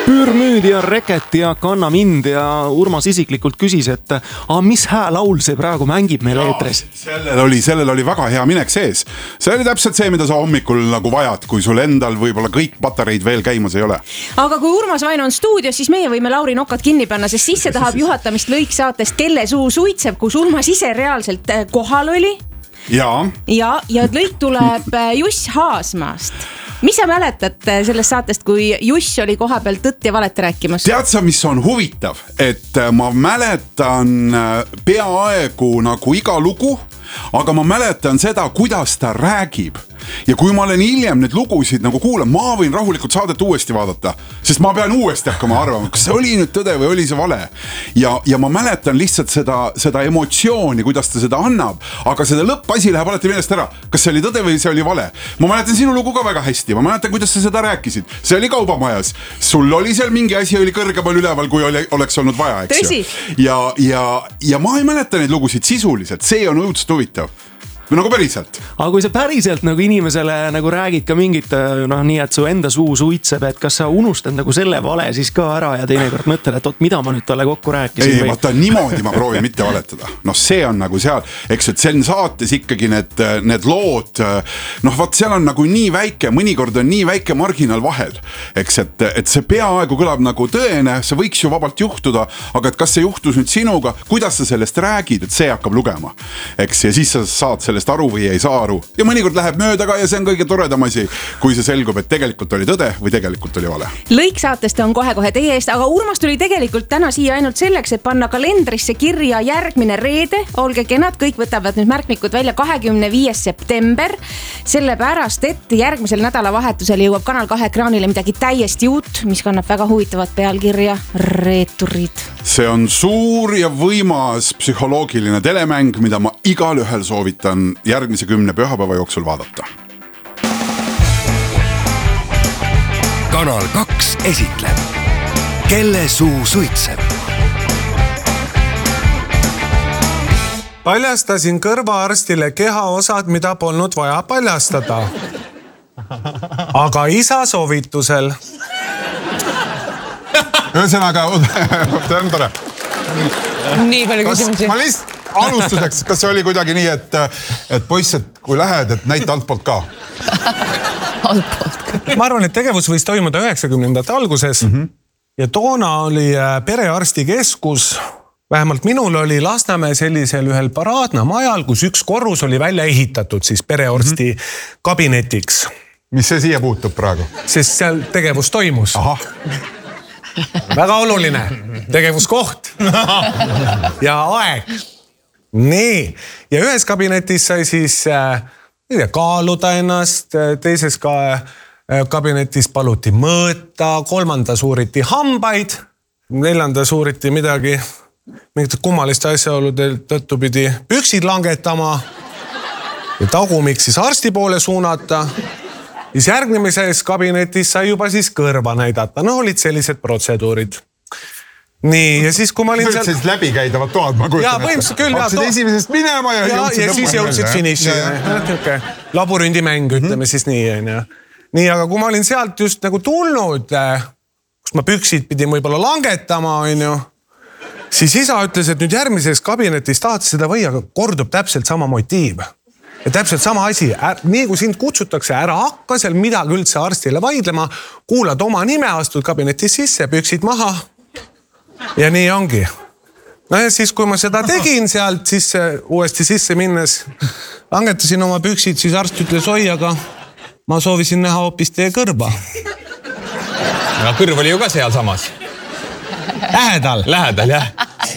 Püürmüüd ja Reket ja Kanna mind ja Urmas isiklikult küsis, et mis häälaul see praegu mängib meil eetris? Sellel oli väga hea minek sees. See oli täpselt see, mida sa hommikul nagu vajad, kui sul endal võib-olla kõik patareid veel käimas ei ole. Aga kui Urmas Vaino on stuudios, siis meie võime Lauri nokad kinni panna, sest sisse tahab juhatamist lõik saatest Kelle suu suitseb, kus Urmas ise reaalselt kohal oli. Ja lõik tuleb Juss Haasmaast. Mis sa mäletad sellest saatest, kui Juss oli koha peal tõtt ja valet rääkimas? Tead sa, mis on huvitav, et ma mäletan peaaegu nagu iga lugu, aga ma mäletan seda, kuidas ta räägib. Ja kui ma olen hiljem need lugusid nagu kuulen, ma võin rahulikult saadet uuesti vaadata, sest ma pean uuesti hakkama arvama, kas see oli nüüd tõde või oli see vale. Ja ma mäletan lihtsalt seda emotsiooni, kuidas ta seda annab, aga seda lõppasi läheb alati meelest ära. Kas see oli tõde või see oli vale? Ma mäletan sinu lugu ka väga hästi, ma mäletan, kuidas sa seda rääkisid. See oli kaubamajas. Sul oli seal mingi asi oli kõrgemal üleval, kui oleks olnud vaja, eks ju. Ja ma ei mäleta neid lugusid sisuliselt, see on õudselt huvitav. Nagu päriselt. Aga kui sa päriselt nagu inimesele nagu räägid ka mingit, nii et su enda suu suitseb, et kas sa unustad nagu selle vale siis ka ära ja teinekord mõtled, et mida ma nüüd talle kokku rääkisin? Ei, vaata niimoodi ma proovin mitte valetada. See on nagu seal, eks, et see on saates ikkagi need lood, seal on nagu nii väike, mõnikord on nii väike marginaal vahel, eks, et see peaaegu kõlab nagu tõene, see võiks ju vabalt juhtuda, aga et kas see juhtus nüüd sinuga, kuidas sa sellest räägid, et see hakkab lugema, eks, ja siis sa saad sellest aru või ei saa aru. Ja mõnikord läheb mööda ka ja see on kõige toredam asi, kui see selgub, et tegelikult oli tõde või tegelikult oli vale. Lõik saatest on kohe teie eest, aga Urmas tuli tegelikult täna siia ainult selleks, et panna kalendrisse kirja järgmine reede. Olge kenad, kõik võtavad nüüd märkmikud välja 25. september, sellepärast, et järgmisel nädalavahetusel jõuab Kanal 2 ekraanile midagi täiesti uut, mis kannab väga huvitavat pealkirja Reeturid. See on suur ja võimas psühholoogiline telemäng, mida ma igal ühel soovitan järgmise 10 pühapäeva jooksul vaadata. Kanal 2 esitleb Kelle suu suitseb. Paljastasin kõrvaarstile kehaosad, mida polnud vaja paljastada. Aga isa soovitusel. Ühesõnaga, see on tore. Nii palju küsimusi. Ma lihtsalt alustuseks, kas see oli kuidagi nii, et poiss, et kui lähed, et näita altpoolt ka? Ma arvan, et tegevus võis toimuda 90ndate alguses ja toona oli perearstikeskus, vähemalt minul oli Lasnamäe sellisel ühel Paraadna majal, kus üks korrus oli välja ehitatud siis perearsti kabinetiks. Mis see siia puutub praegu? Sest seal tegevus toimus. Väga oluline tegevuskoht ja aeg. Nii, ja ühes kabinetis sai siis kaaluda ennast, teises kabinetis paluti mõõta, kolmandas uuriti hambaid, neljandas uuriti midagi, mingit kummaliste asjaolude tõttu pidi püksid langetama ja tagumiks siis arsti poole suunata. Siis järgnemises kabinetis sai juba siis kõrva näidata. Olid sellised protseduurid. Nii, ja siis kui ma olin seal... Sellised läbikäidavad toad, ma kujutan. Jaa, põhimõtteliselt küll. Hakkasid esimesest minema ja jõudsid lõpuni. Ja siis jõudsid finiši. Labüründimäng, ütleme siis nii. Nii, aga kui ma olin sealt just nagu tulnud, kus ma püksid pidin võib-olla langetama, siis isa ütles, et nüüd järgmises kabinetis tahad seda või, aga kordub täpselt sama motiiv. Ja täpselt sama asi, nii kui sind kutsutakse ära hakka seal midagi üldse arstile vaidlema, kuulad oma nime, astud kabinetis sisse, püksid maha ja nii ongi. No ja siis kui ma seda tegin sealt, siis uuesti sisse minnes langetasin oma püksid, siis arst ütles, oi, aga ma soovisin näha hoopis teie kõrva. Ja kõrv oli ju ka seal samas. Lähedal, jah.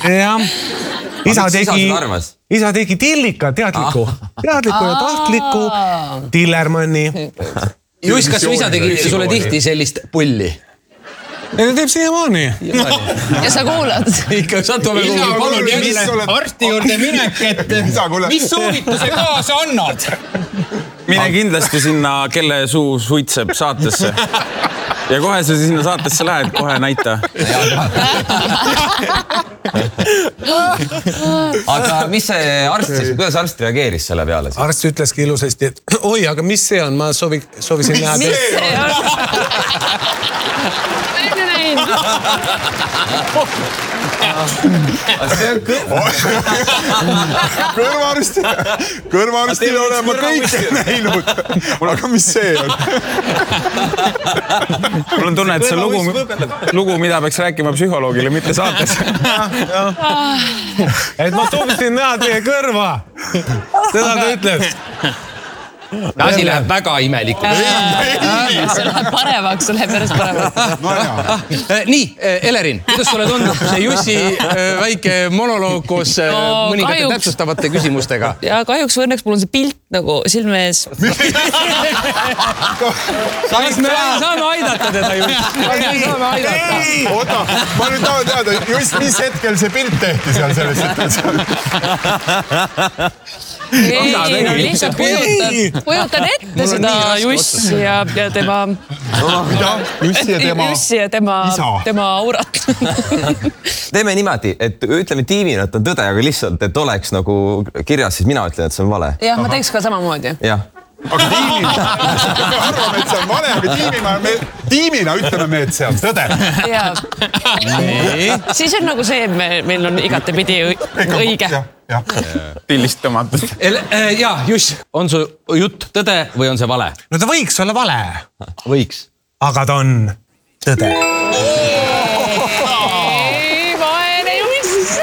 Isa tegi tillika, teadliku ja tahtliku Tillermanni. Juss, kas su isa tegi sulle tihti sellist pulli? Ja ta teeb siiamaani. Ja sa kuulad? Ikka sattume kuhugi, palun jälle arsti juurde minek, et mis soovituse kaasa annad? Mine kindlasti sinna Kelle suu suitseb saatesse. Ja kohe sa sinna saatesse lähed, kohe näita. Aga mis see arst siis, kuidas arst reageeris selle peale? Arst ütleski ilusasti, et oi, aga mis see on? Ma soovisin näha... Mis see on? kõrvaarstile olen ma kõike näinud. Aga mis see on? Mul on tunne, et see lugu, mida peaks rääkima psühholoogile, mitte saates. Et ma tubsin näha teie kõrva. Seda ta ütleb. Asi läheb väga imelikult. See läheb paremaks, see läheb päris paremaks. Nii, Elerin, kuidas sulle tundub see Jussi väike monoloog koos mõningate täpsustavate küsimustega? Ja kahjuks või õnneks mul on see pilt nagu silme ees. Kas me saame aidata teda, Juss? Oota, ma nüüd tahan teada, just mis hetkel see pilt tehti seal selles situatsioon? Lihtsalt kujutan ette seda Jussi ja tema Jussi ja tema aurat. Teeme niimoodi, et ütleme tiimina, et on tõde, aga lihtsalt, et oleks nagu kirjas, siis mina ütlen, et see on vale. Jah, ma teeks ka samamoodi. Jah. Aga tiimina, me arvame, et see on vale, aga tiimina ütleme me, et see on tõde. Siis on nagu see, et meil on igatepidi õige. Pillist tõmata. Ja, Juss, on su jutt tõde või on see vale? No ta võiks olla vale. Võiks. Aga ta on tõde. Vaene Juss!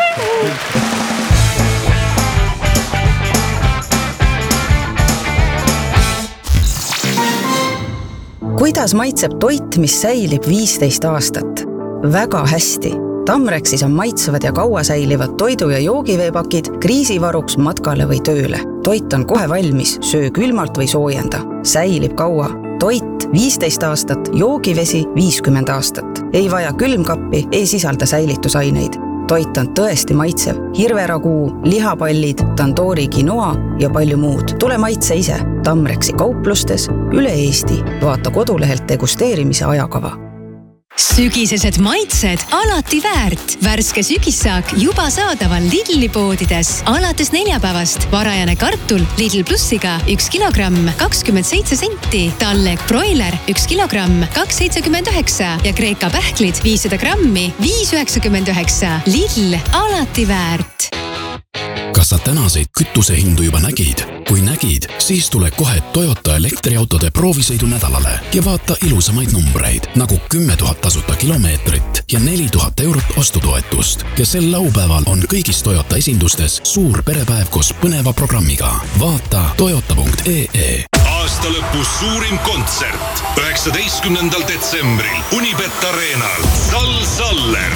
Kuidas maitseb toit, mis säilib 15 aastat? Väga hästi. Tamrexis on maitsevad ja kaua säilivad toidu- ja joogiveepakid kriisivaruks matkale või tööle. Toit on kohe valmis, söö külmalt või soojenda. Säilib kaua. Toit 15 aastat, joogivesi 50 aastat. Ei vaja külmkappi, ei sisalda säilitusaineid. Toit on tõesti maitsev. Hirveraguu, lihapallid, tandoori quinoa ja palju muud. Tule maitse ise. Tamrexi kauplustes üle Eesti. Vaata kodulehelt degusteerimise ajakava. Sügisesed maitsed alati väärt. Värske sügissaak juba saadaval Lidli poodides. Alates neljapäevast varajane kartul Lidl Plussiga 1 kilogramm 27 senti. Tallek broiler 1 kilogramm 2,79 ja Kreeka pähklid 500 grammi 5,99. Lidl alati väärt. Kas sa tänaseid kütusehindu juba nägid? Kui nägid, siis tule kohe Toyota elektriautode proovisõidu nädalale ja vaata ilusamaid numbreid nagu 10 000 tasuta kilomeetrit ja 4 000 eurot ostutoetust. Ja sel laupäeval on kõigis Toyota esindustes suur perepäev koos põneva programmiga. Vaata toyota.ee. Aasta lõpus suurim kontsert 19. detsembril Unibet Arenal. Saller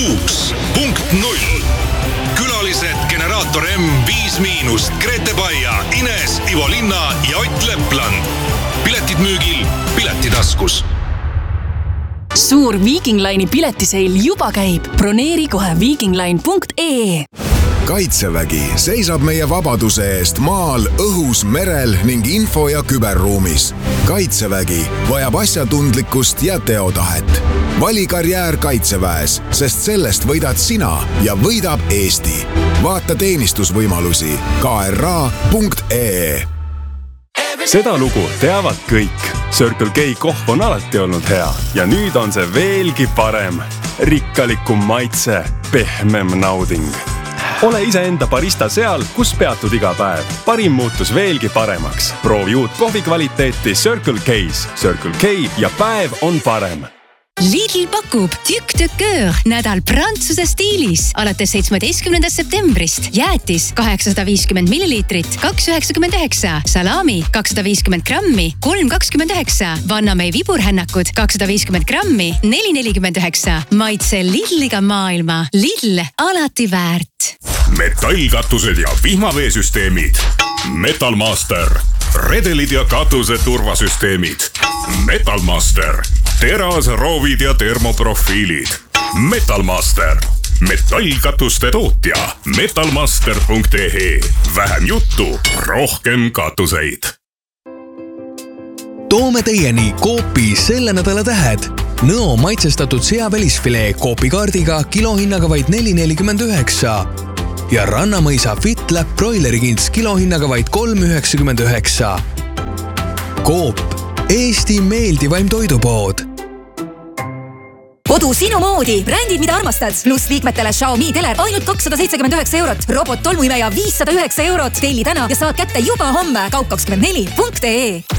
6.0. Külalised Generaator M, 5-, Grete Baia, Ines, Ivo Linna ja Ott Lepland. Piletid müügil Piletitaskus. Suur Viking Line'i piletiseil juba käib. Broneeri kohe vikingline.ee. Kaitsevägi seisab meie vabaduse eest maal, õhus, merel ning info- ja küberruumis. Kaitsevägi vajab asjatundlikkust ja teotahet. Vali karjäär Kaitseväes, sest sellest võidad sina ja võidab Eesti. Vaata teenistusvõimalusi kra.ee. Seda lugu teavad kõik. Circle K kohv on alati olnud hea ja nüüd on see veelgi parem. Rikkalikum maitse, pehmem nauding. Ole iseenda barista seal, kus peatud iga päev. Parim muutus veelgi paremaks. Proovi uut kohvi kvaliteeti Circle K's. Circle K ja päev on parem. Lidl pakub Tück de Coeur nädal prantsuse stiilis. Alates 17. septembrist jäätis 850 milliliitrit 2,99, salami 250 grammi 3,29, Vannamei viburhännakud 250 grammi 4,49. Maitse Lidliga maailma. Lidl alati väärt. Metallkatused ja vihmaveesüsteemid. Metalmaster. Redelid ja katuse turvasüsteemid. Metalmaster. Teras, roovid ja termoprofiilid. Metalmaster. Metallkatuste tootja. Metalmaster.ee. Vähem juttu, rohkem katuseid. Toome teieni Coopi selle nädala tähed. Nõo maitsestatud seavälisfilee Coopi-kaardiga kilohinnaga vaid 4,49 ja Rannamõisa FitLab broilerikints kilohinnaga vaid 3,99. Coop, Eesti meeldivaim toidupood. kodu sinu moodi. Brändid, mida armastad. Pluss liikmetele Xiaomi teler ainult 279 €. Robot tolmuimeja 509 €. Telli täna ja saad kätte juba homme kaup24.ee.